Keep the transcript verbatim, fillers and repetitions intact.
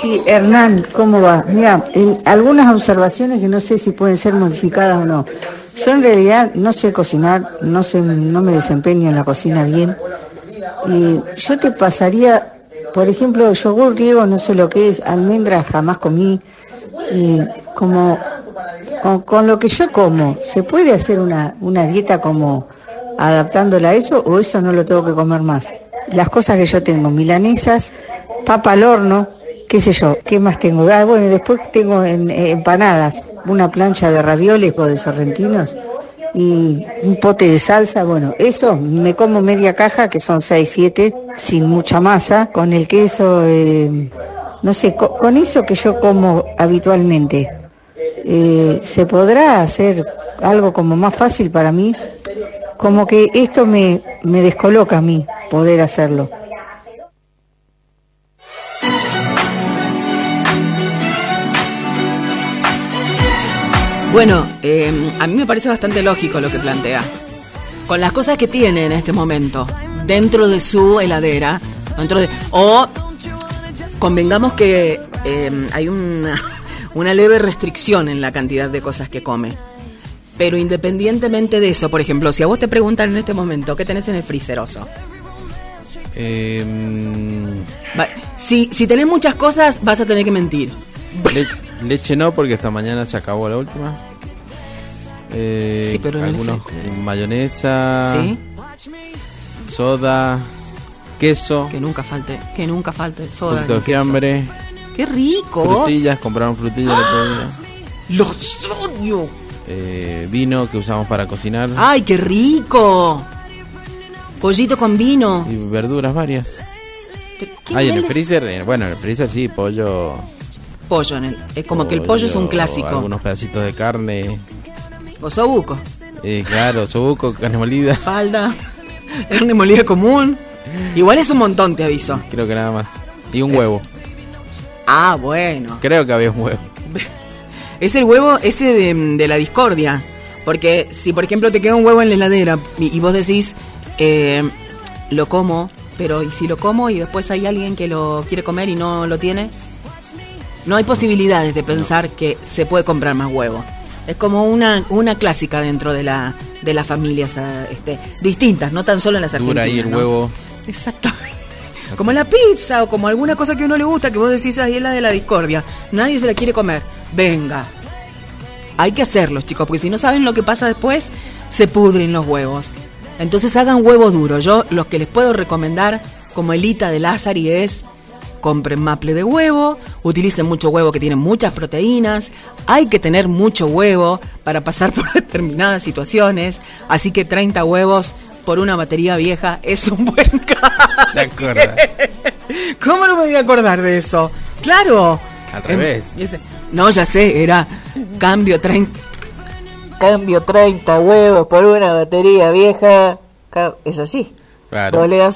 Sí, Hernán, ¿cómo va? Mira, en algunas observaciones que no sé si pueden ser modificadas o no. Yo en realidad no sé cocinar, no sé, no me desempeño en la cocina bien. Y yo te pasaría, por ejemplo, yogur griego, no sé lo que es, almendras jamás comí. Y como con, con lo que yo como, ¿se puede hacer una, una dieta como adaptándola a eso o eso no lo tengo que comer más? Las cosas que yo tengo, milanesas, papa al horno, qué sé yo, ¿qué más tengo? Ah, bueno, después tengo en, eh, empanadas, una plancha de ravioles o de sorrentinos y un pote de salsa. Bueno, eso me como media caja, que son seis, siete, sin mucha masa, con el queso, eh, no sé, con, con eso que yo como habitualmente. Eh, ¿se podrá hacer algo como más fácil para mí? Como que esto me, me descoloca a mí poder hacerlo. Bueno, eh, a mí me parece bastante lógico lo que plantea. Con las cosas que tiene en este momento, dentro de su heladera, dentro de, o convengamos que eh, hay una, una leve restricción en la cantidad de cosas que come. Pero independientemente de eso, por ejemplo, si a vos te preguntan en este momento, ¿qué tenés en el freezer, Oso? Eh, si, si tenés muchas cosas, vas a tener que mentir. Le, leche no, porque esta mañana se acabó la última. Eh, sí, pero algunos mayonesa, ¿sí? Soda, queso. Que nunca falte, que nunca falte soda. Un poquito de fiambre. ¡Qué rico! Frutillas, compraron frutillas el otro día. ¡Los odio! Eh, vino que usamos para cocinar. ¡Ay, qué rico! Pollito con vino. Y verduras varias. Hay en el freezer, eh, bueno, en el freezer sí, pollo. Pollo, en el, es como pollo, que el pollo es un clásico. Algunos pedacitos de carne. Osobuco. Eh, claro, osobuco, carne molida. Falda, carne molida común. Igual es un montón, te aviso. Creo que nada más. Y un huevo. Ah, bueno. Creo que había un huevo. Es el huevo ese de, de la discordia. Porque si, por ejemplo, te queda un huevo en la heladera y, y vos decís, eh, lo como, pero ¿y si lo como y después hay alguien que lo quiere comer y no lo tiene? No hay posibilidades de pensar no. que se puede comprar más huevo. Es como una una clásica dentro de la de las familias este, distintas, no tan solo en las argentinas. Dura ahí el ¿no? huevo. Exactamente. Como la pizza o como alguna cosa que a uno le gusta, que vos decís, ahí es la de la discordia. Nadie se la quiere comer. Venga. Hay que hacerlo, chicos, porque si no saben lo que pasa después, se pudren los huevos. Entonces hagan huevo duro. Yo los que les puedo recomendar, como Elita de Lázari, es compren maple de huevo, utilicen mucho huevo que tiene muchas proteínas. Hay que tener mucho huevo para pasar por determinadas situaciones. Así que treinta huevos por una batería vieja es un buen cambio. ¿Te acuerdas? ¿Cómo no me voy a acordar de eso? Claro. Al revés. Eh, no, ya sé, era cambio treinta, cambio treinta huevos por una batería vieja. Es así. Claro.